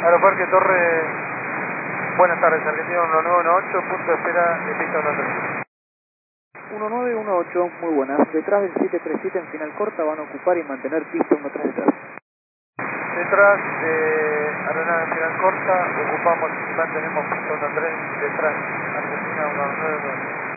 Aeroparque Torre, buenas tardes, Argentina 1918, punto de espera de pista 13. 1918, muy buenas. Detrás del 737 en final corta van a ocupar y mantener pista 13 detrás. Detrás de aeronave en final corta, ocupamos y mantenemos pista 13 detrás, Argentina 1918.